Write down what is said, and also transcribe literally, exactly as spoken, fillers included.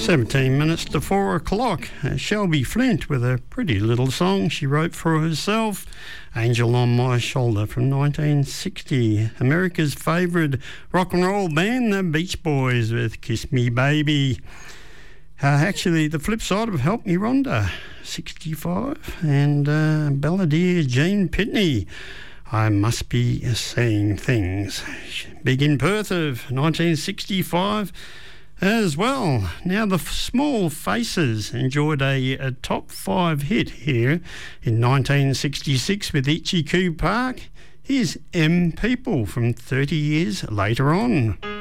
seventeen minutes to four o'clock. Uh, Shelby Flint with a pretty little song she wrote for herself, Angel on My Shoulder from nineteen sixty. America's favourite rock and roll band, the Beach Boys, with Kiss Me Baby. Uh, actually, the flip side of Help Me Rhonda, sixty-five, and uh, Balladeer Gene Pitney, I Must Be Saying Things. Big in Perth of nineteen sixty-five as well. Now, the Small Faces enjoyed a, a top five hit here in nineteen sixty-six with Itchy Coo Park. Here's M People from thirty years later on.